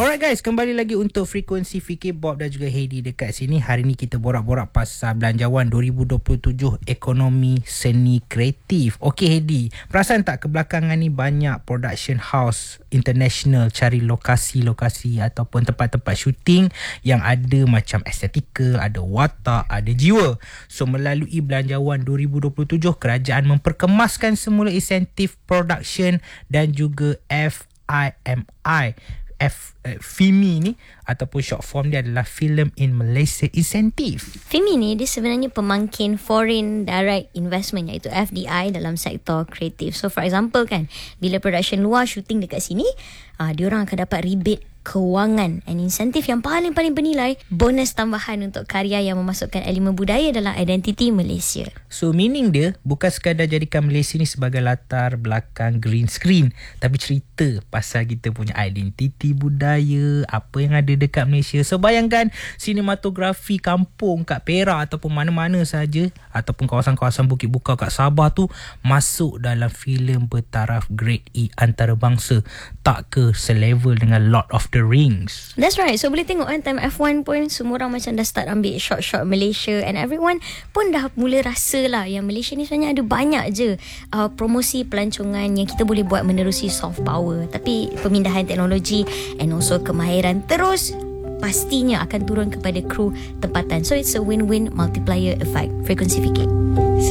Alright guys, kembali lagi untuk Frekuensi Fikir. Bob dan juga Heidi dekat sini. Hari ni kita borak-borak pasal Belanjawan 2027 Ekonomi Seni Kreatif. Okey Heidi, perasan tak kebelakangan ni banyak production house international cari lokasi-lokasi ataupun tempat-tempat syuting yang ada macam estetika, ada watak, ada jiwa. So melalui Belanjawan 2027, kerajaan memperkemaskan semula insentif production dan juga FIMI. FIMI ni ataupun short form dia adalah Film in Malaysia Incentive. FIMI ni dia sebenarnya pemangkin Foreign Direct Investment, iaitu FDI dalam sektor kreatif. So for example kan, bila production luar syuting dekat sini, diorang akan dapat rebate kewangan, and insentif yang paling bernilai, bonus tambahan untuk karya yang memasukkan elemen budaya dalam identiti Malaysia. So meaning dia bukan sekadar jadikan Malaysia ni sebagai latar belakang green screen, tapi cerita pasal kita punya identiti budaya, apa yang ada dekat Malaysia. So bayangkan sinematografi kampung kat Perak ataupun mana-mana saja, ataupun kawasan-kawasan Bukit Bukau kat Sabah tu masuk dalam filem bertaraf grade E antarabangsa. Tak ke selevel dengan Lord of the Rings. That's right. So boleh tengok kan, time F1 pun semua orang macam dah start ambil shot-shot Malaysia, and everyone pun dah mula rasa lah yang Malaysia ni sebenarnya ada banyak je promosi pelancongan yang kita boleh buat menerusi soft power. Tapi pemindahan teknologi and also kemahiran terus pastinya akan turun kepada kru tempatan. So it's a win-win multiplier effect. Frekuensi Fikir.